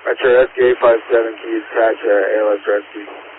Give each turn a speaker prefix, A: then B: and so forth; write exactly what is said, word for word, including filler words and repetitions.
A: Roger, S K eight five seven, can you patch uh, A L S rescue?